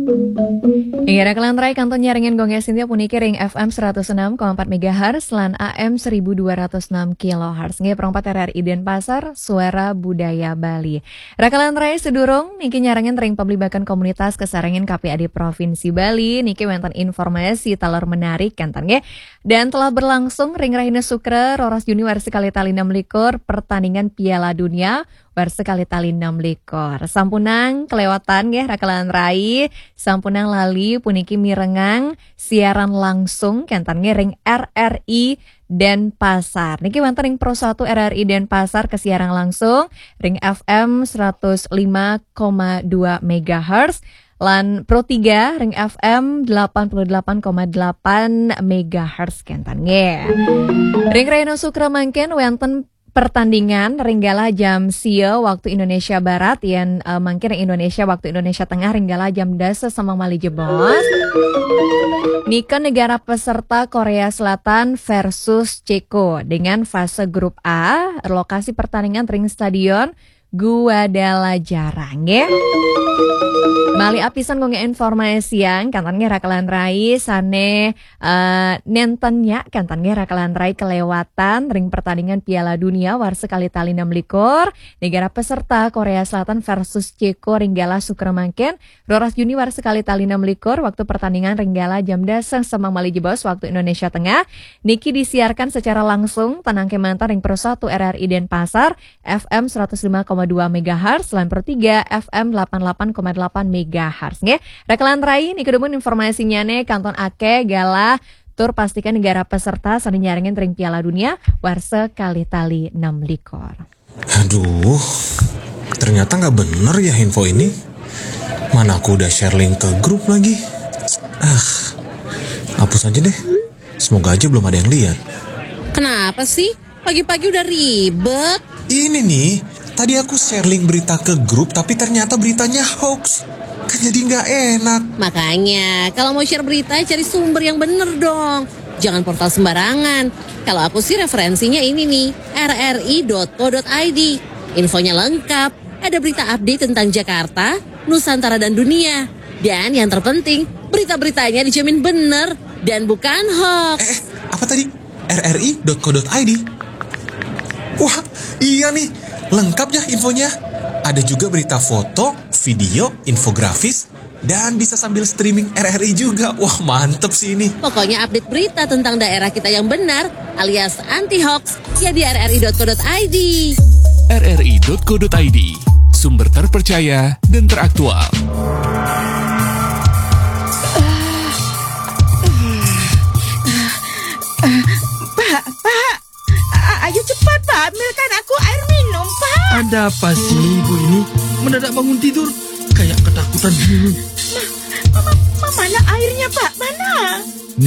Ingera kelantrai kanton nyaringin gongnya Sintia puniki ring FM 106,4 MHz lan AM 1206 kHz. Nggih perangkat RRI Denpasar, suara budaya Bali. Rakalantrai sedurung niki nyaringin ring pemlibakan komunitas kesarengin KPAD Provinsi Bali. Niki wonten informasi talor menarik kanton nggih. Dan telah berlangsung ring Rahina Sukra Roras Juni Warsekali Tali 16 pertandingan Piala Dunia Warsekali Tali 16. Sampunang kelewatan nggih rakalantrai, sampunang lali puniki mirengang siaran langsung kanton nggih ring RRI Denpasar. Niki wonten ring Pro 1 RRI Denpasar kesiaran langsung ring FM 105,2 MHz lan Pro 3 ring FM 88,8 MHz kanton nggih. Ring Rahina Sukra mangken wonten pertandingan ringgala jam sio waktu Indonesia Barat yang mangkin Indonesia waktu Indonesia Tengah ringgala jam dasa sama Mali Jebos. Nika negara peserta Korea Selatan versus Ceko dengan fase grup A. Lokasi pertandingan ring stadion Guadalajara nggih. Mali apisan gonge informasi yang kantannya rakalan rai sane nentennya kantannya rakalan rai kelewatan ring pertandingan Piala Dunia Warsekali Tali 16 negara peserta Korea Selatan versus Ceko ringgala Sukramangken Roras Juni Warsekali Tali 16 waktu pertandingan ringgala jam dasar Semang Mali Jebos waktu Indonesia Tengah. Niki disiarkan secara langsung tenang kemantar ring Pro 1 RRI Denpasar FM 105,2 MHz lan Pro 3 FM 88,8 MHz nggih. Rekalan rai niki demun informasinya nih kanton ake gala tur pastikan negara peserta sani nyaringin ring Piala Dunia Warsekali Tali 16. Aduh, ternyata nggak bener ya info ini. Mana aku udah share link ke grup lagi. Hapus aja deh. Semoga aja belum ada yang lihat. Kenapa sih? Pagi-pagi udah ribet. Ini nih, tadi aku share link berita ke grup tapi ternyata beritanya hoax. Kan jadi nggak enak. Makanya, kalau mau share berita cari sumber yang bener dong. Jangan portal sembarangan. Kalau aku sih referensinya ini nih, rri.co.id. Infonya lengkap, ada berita update tentang Jakarta, Nusantara dan dunia. Dan yang terpenting, berita-beritanya dijamin bener dan bukan hoax. Apa tadi? rri.co.id? Wah, iya nih, lengkap ya infonya. Ada juga berita foto, video, infografis, dan bisa sambil streaming RRI juga. Wah, mantep sih ini. Pokoknya update berita tentang daerah kita yang benar, alias anti-hoax, ya di rri.co.id. rri.co.id, sumber terpercaya dan teraktual. Pak, ayo cepat Pak, ambilkan aku air minum Pak. Ada apa sih ibu ini? Mendadak bangun tidur, kayak ketakutan gini.